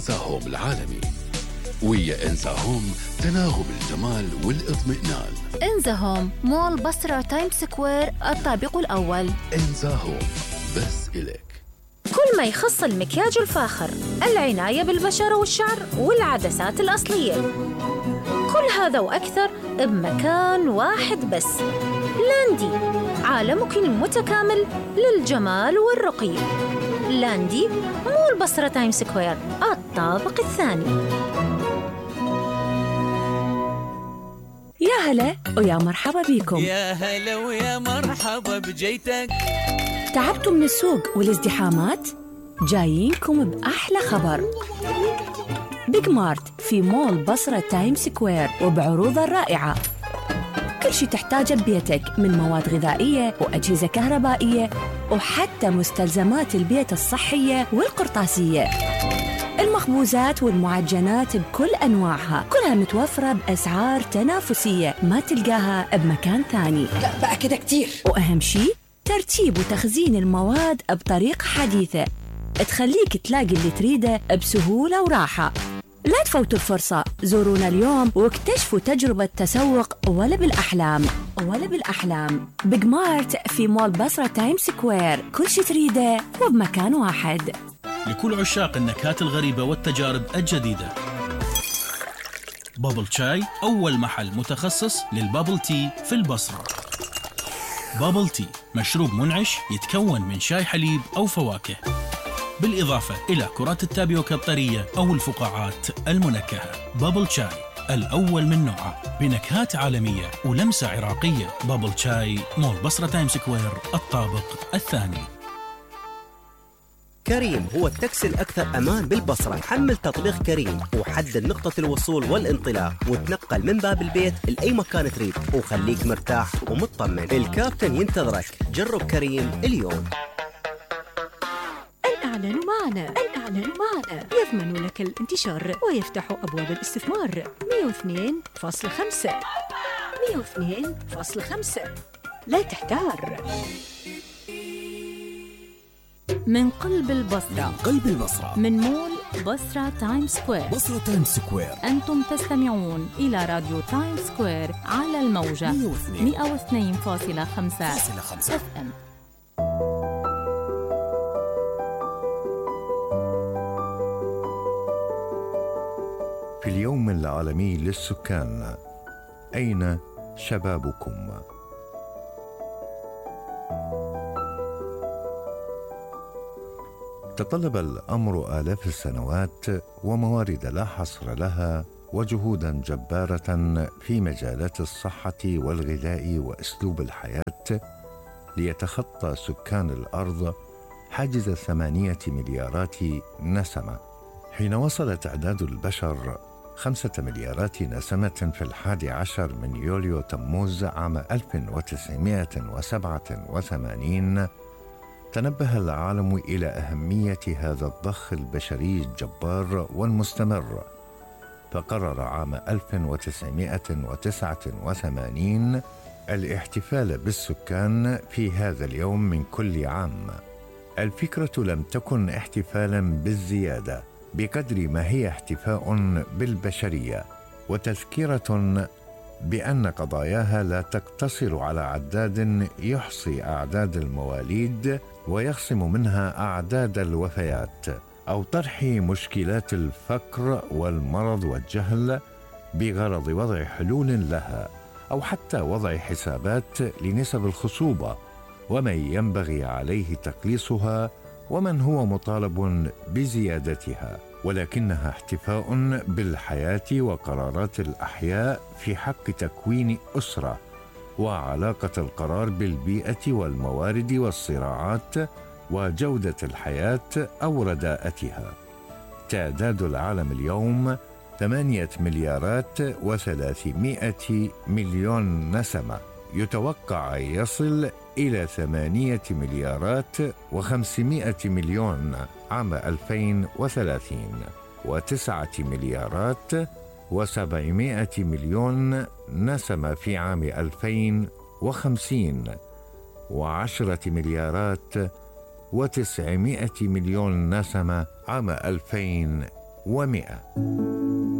إنسا هوم العالمي. ويا إنسا هوم تناغم الجمال والاطمئنان. إنسا هوم مول بصرة تايمز سكوير الطابق الأول. إنسا هوم بس إليك. كل ما يخص المكياج الفاخر، العناية بالبشرة والشعر والعدسات الأصلية، كل هذا وأكثر بمكان واحد بس. لاندي، عالمك المتكامل للجمال والرقي. لاندي مول بصرة تايمز سكوير الطابق الثاني. يا هلا ويا مرحبا بيكم. يا هلا ويا مرحبا بجيتك. تعبتوا من السوق والازدحامات؟ جايينكم بأحلى خبر. بيج مارت في مول بصرة تايمز سكوير وبعروضه الرائعة. كل شي تحتاجه ببيتك من مواد غذائية وأجهزة كهربائية وحتى مستلزمات البيت الصحية والقرطاسية. المخبوزات والمعجنات بكل أنواعها كلها متوفرة بأسعار تنافسية ما تلقاها بمكان ثاني. لا بقى كده كتير. وأهم شي ترتيب وتخزين المواد بطريقة حديثة تخليك تلاقي اللي تريده بسهولة وراحة. لا تفوتوا الفرصة، زورونا اليوم واكتشفوا تجربة تسوق ولا بالأحلام. بيج مارت في مول بصرة تايمز سكوير، كل شي تريده وبمكان واحد. لكل عشاق النكهات الغريبة والتجارب الجديدة، بابل شاي أول محل متخصص للبابل تي في البصرة. بابل تي مشروب منعش يتكون من شاي حليب أو فواكه، بالإضافة إلى كرات التابيوكا الطرية أو الفقاعات المنكهة. بابل شاي الأول من نوعه بنكهات عالمية ولمسة عراقية. بابل شاي مول بصرة تايمز سكوير الطابق الثاني. كريم هو التاكسي الأكثر أمان بالبصرة. حمل تطبيق كريم وحدد نقطة الوصول والانطلاق وتنقل من باب البيت لأي مكان تريد وخليك مرتاح ومطمن. الكابتن ينتظرك. جرب كريم اليوم. الإعلان معنا يضمن لك الانتشار ويفتح أبواب الاستثمار. 102.5 لا تحتار. من قلب البصرة، من مول بصرة تايمز سكوير. أنتم تستمعون إلى راديو تايمز سكوير على الموجة 102.5 FM. في اليوم العالمي للسكان، أين شبابكم؟ تطلب الأمر آلاف السنوات وموارد لا حصر لها وجهودا جبارة في مجالات الصحة والغذاء وأسلوب الحياة ليتخطى سكان الأرض حاجز 8 مليارات نسمة. حين وصل تعداد البشر 5 مليارات نسمة في 11 من يوليو تموز عام 1987، تنبه العالم إلى أهمية هذا الضخ البشري الجبار والمستمر، فقرر عام 1989 الاحتفال بالسكان في هذا اليوم من كل عام. الفكرة لم تكن احتفالا بالزيادة بقدر ما هي احتفاء بالبشرية وتذكرة بأن قضاياها لا تقتصر على عداد يحصي أعداد المواليد ويخصم منها أعداد الوفيات، أو طرح مشكلات الفقر والمرض والجهل بغرض وضع حلول لها، أو حتى وضع حسابات لنسب الخصوبة ومن ينبغي عليه تقليصها ومن هو مطالب بزيادتها، ولكنها احتفاء بالحياة وقرارات الأحياء في حق تكوين أسرة وعلاقة القرار بالبيئة والموارد والصراعات وجودة الحياة أو رداءتها. تعداد العالم اليوم 8 مليارات و300 مليون نسمة، يتوقع أن يصل إلى 8 مليارات و500 مليون عام 2030، و9 مليارات و700 مليون نسمة في عام 2050، و10 مليارات و900 مليون نسمة عام 2100. و100.